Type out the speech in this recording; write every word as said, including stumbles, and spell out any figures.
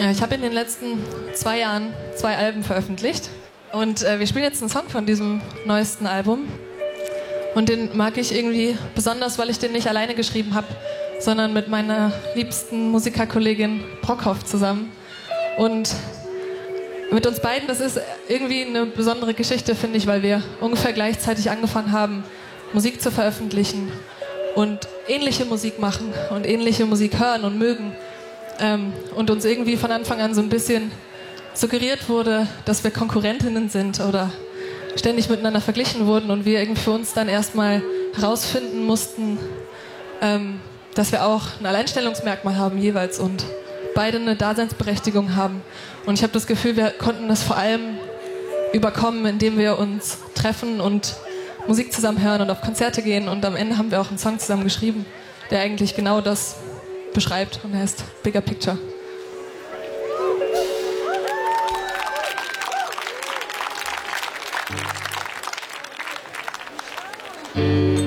Ja, ich habe in den letzten zwei Jahren zwei Alben veröffentlicht und äh, wir spielen jetzt einen Song von diesem neuesten Album und den mag ich irgendwie besonders, weil ich den nicht alleine geschrieben habe, sondern mit meiner liebsten Musikerkollegin Brockhoff zusammen. Und mit uns beiden, das ist irgendwie eine besondere Geschichte, finde ich, weil wir ungefähr gleichzeitig angefangen haben, Musik zu veröffentlichen und ähnliche Musik machen und ähnliche Musik hören und mögen. Ähm, und uns irgendwie von Anfang an so ein bisschen suggeriert wurde, dass wir Konkurrentinnen sind oder ständig miteinander verglichen wurden und wir irgendwie für uns dann erstmal herausfinden mussten, ähm, dass wir auch ein Alleinstellungsmerkmal haben jeweils und beide eine Daseinsberechtigung haben. Und ich habe das Gefühl, wir konnten das vor allem überkommen, indem wir uns treffen und Musik zusammen hören und auf Konzerte gehen. Und am Ende haben wir auch einen Song zusammen geschrieben, der eigentlich genau das beschreibt und heißt Bigger Picture.